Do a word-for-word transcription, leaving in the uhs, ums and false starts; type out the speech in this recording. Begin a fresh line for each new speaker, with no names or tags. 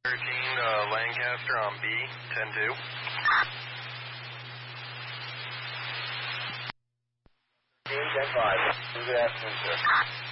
thirteen, uh, Lancaster on B, ten two.
ten five. Good afternoon, sir.